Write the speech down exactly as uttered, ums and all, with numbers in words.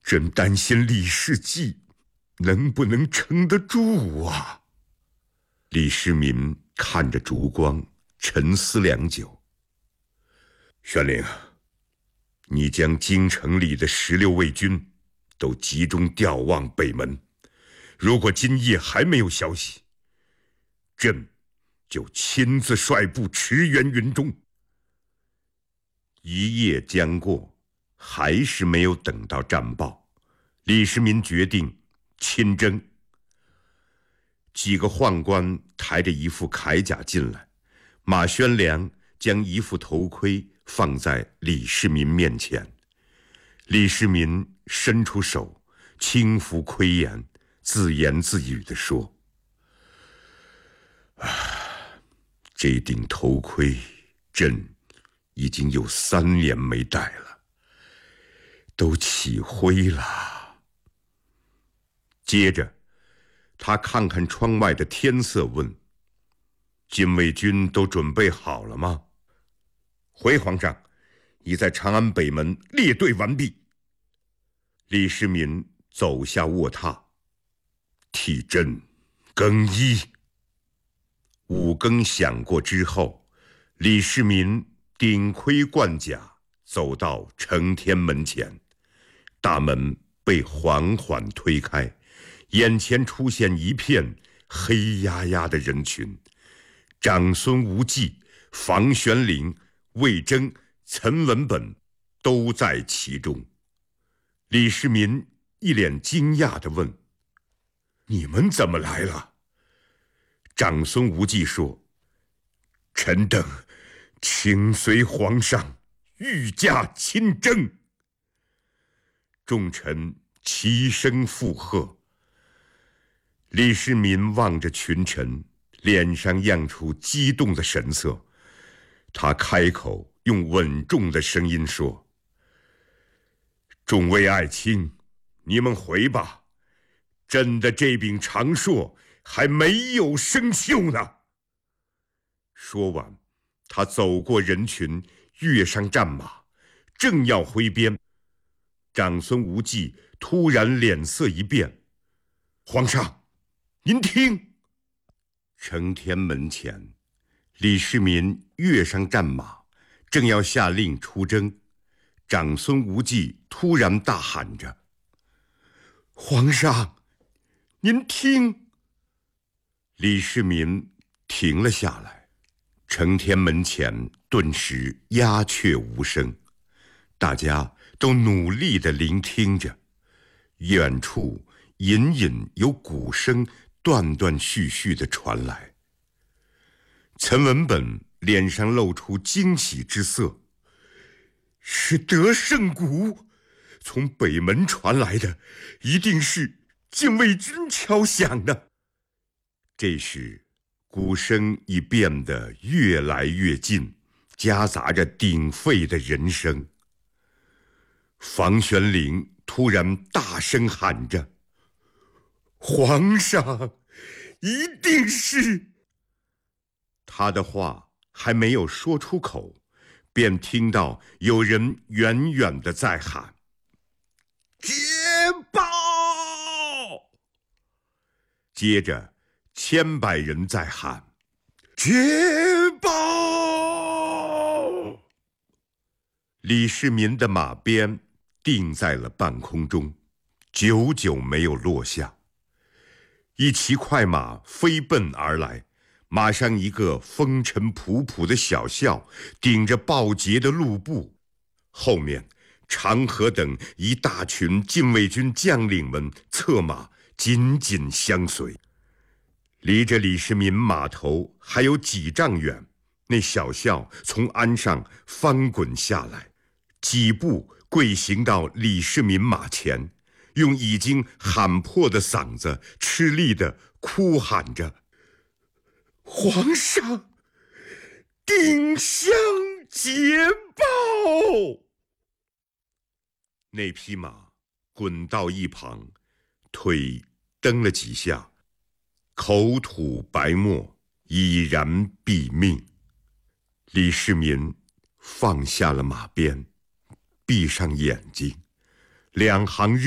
朕担心李世继能不能撑得住啊？李世民看着烛光，沉思良久。玄龄，你将京城里的十六卫军都集中调往北门，如果今夜还没有消息，朕就亲自率部驰援云中。一夜将过，还是没有等到战报，李世民决定亲征。几个宦官抬着一副铠甲进来，马宣良将一副头盔放在李世民面前。李世民伸出手轻拂盔沿，自言自语地说：啊，这顶头盔朕已经有三年没戴了，都起灰了。接着他看看窗外的天色，问：禁卫军都准备好了吗？回皇上，已在长安北门列队完毕。李世民走下卧榻，替朕更衣。五更响过之后，李世民顶盔贯甲走到承天门前，大门被缓缓推开，眼前出现一片黑压压的人群，长孙无忌、房玄龄、魏征、陈文本都在其中。李世民一脸惊讶地问：你们怎么来了？长孙无忌说：臣等请随皇上御驾亲征。众臣齐声附和。李世民望着群臣，脸上漾出激动的神色。他开口用稳重的声音说：众位爱卿，你们回吧，朕的这柄长槊还没有生锈呢。说完，他走过人群，跃上战马，正要挥鞭，长孙无忌突然脸色一变：皇上，您听！承天门前，李世民跃上战马，正要下令出征，长孙无忌突然大喊着：皇上，您听！李世民停了下来，承天门前顿时鸦雀无声，大家都努力地聆听着。远处隐隐有鼓声断断续续地传来。陈文本脸上露出惊喜之色：是德胜鼓，从北门传来的，一定是禁卫军敲响的。这时鼓声已变得越来越近，夹杂着鼎沸的人声。房玄龄突然大声喊着：皇上，一定是……他的话还没有说出口，便听到有人远远地在喊：捷报！接着千百人在喊：捷报！李世民的马鞭定在了半空中，久久没有落下。一骑快马飞奔而来，马上一个风尘仆仆的小校，顶着暴捷的路布，后面长河等一大群禁卫军将领们策马紧紧相随。离着李世民马头还有几丈远，那小校从鞍上翻滚下来，几步跪行到李世民马前，用已经喊破的嗓子吃力地哭喊着：皇上，丁香捷报！那匹马滚到一旁，腿蹬了几下，口吐白沫，已然毙命。李世民放下了马鞭，闭上眼睛，两行